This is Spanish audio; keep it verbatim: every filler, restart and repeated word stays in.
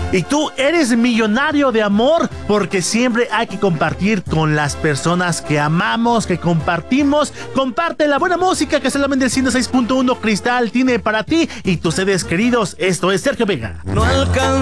Y tú eres millonario de amor, porque siempre hay que compartir con las personas que amamos, que compartimos. Comparte la buena música que solamente el ciento seis punto uno Cristal tiene para ti y tus seres queridos. Esto es Sergio Vega. No alcanza